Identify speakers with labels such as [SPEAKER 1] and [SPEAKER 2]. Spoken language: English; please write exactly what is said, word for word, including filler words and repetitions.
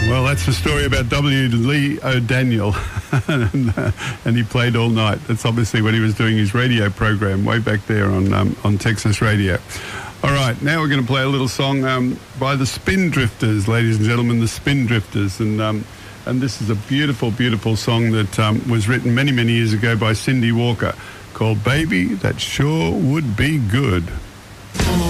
[SPEAKER 1] Well, that's the story about W. Lee O'Daniel, and, uh, and he played all night. That's obviously when he was doing his radio program way back there on um, on Texas radio. All right, now we're going to play a little song um, by the Spin Drifters, ladies and gentlemen, the Spin Drifters, and um, and this is a beautiful, beautiful song that um, was written many, many years ago by Cindy Walker, called "Baby, That Sure Would Be Good."